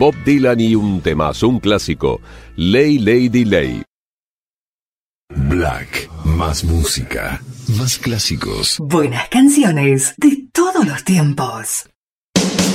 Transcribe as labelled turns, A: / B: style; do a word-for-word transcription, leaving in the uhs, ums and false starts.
A: Bob Dylan y un temazo, un clásico, Lay Lady Lay.
B: Black, más música, más clásicos.
C: Buenas canciones de todos los tiempos.